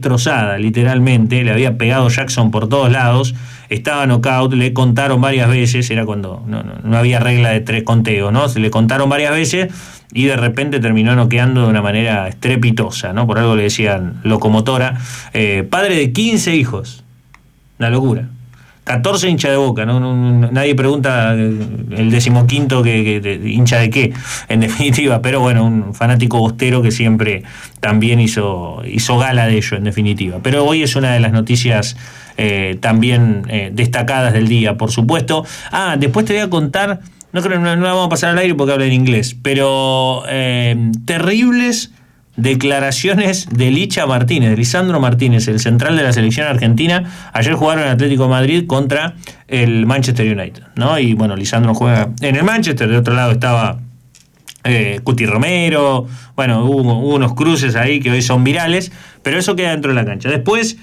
destrozada, literalmente, le había pegado Jackson por todos lados, estaba knockout, le contaron varias veces, era cuando no había regla de 3 conteos, ¿no? Se le contaron varias veces y de repente terminó noqueando de una manera estrepitosa, ¿no? Por algo le decían locomotora. Padre de 15 hijos, una locura. 14 hincha de Boca, ¿no? Nadie pregunta el 15º que hincha de qué, en definitiva, pero bueno, un fanático bostero que siempre también hizo gala de ello, en definitiva. Pero hoy es una de las noticias también destacadas del día, por supuesto. Después te voy a contar, no la vamos a pasar al aire porque habla en inglés, pero terribles declaraciones de Licha Martínez, de Lisandro Martínez, el central de la selección argentina. Ayer jugaron en Atlético de Madrid contra el Manchester United, ¿no? Y bueno, Lisandro juega en el Manchester, de otro lado estaba Cuti Romero, bueno, hubo unos cruces ahí que hoy son virales, pero eso queda dentro de la cancha. Después,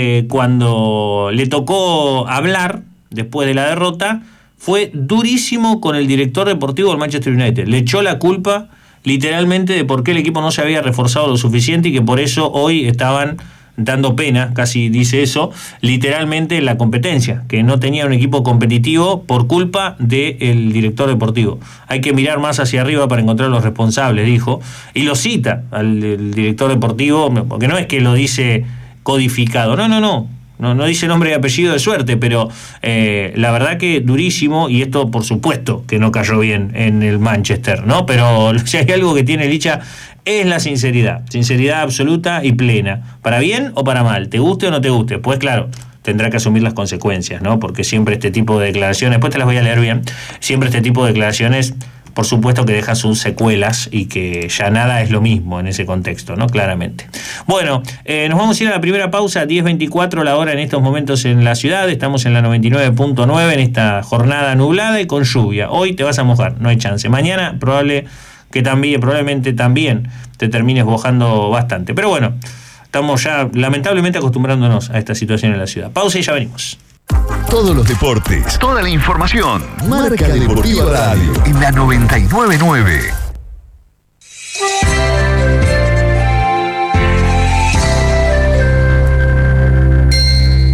cuando le tocó hablar, después de la derrota, fue durísimo con el director deportivo del Manchester United, le echó la culpa literalmente de por qué el equipo no se había reforzado lo suficiente y que por eso hoy estaban dando pena, casi dice eso, literalmente en la competencia, que no tenía un equipo competitivo por culpa del director deportivo. Hay que mirar más hacia arriba para encontrar los responsables, dijo, y lo cita al director deportivo, porque no es que lo dice codificado, no dice nombre y apellido de suerte, pero la verdad que durísimo, y esto por supuesto que no cayó bien en el Manchester, ¿no? Pero si hay algo que tiene Licha es la sinceridad absoluta y plena, para bien o para mal, te guste o no te guste, pues claro, tendrá que asumir las consecuencias, ¿no? Porque siempre este tipo de declaraciones, después te las voy a leer bien, siempre este tipo de declaraciones, por supuesto que deja sus secuelas y que ya nada es lo mismo en ese contexto, ¿no? Claramente. Bueno, nos vamos a ir a la primera pausa, 10:24 la hora en estos momentos en la ciudad. Estamos en la 99.9 en esta jornada nublada y con lluvia. Hoy te vas a mojar, no hay chance. Mañana probablemente también te termines mojando bastante. Pero bueno, estamos ya lamentablemente acostumbrándonos a esta situación en la ciudad. Pausa y ya venimos. Todos los deportes, toda la información. Marca Deportiva Radio en la 99.9.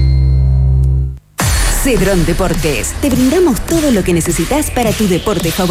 Cedrón Deportes. Te brindamos todo lo que necesitas para tu deporte favorito.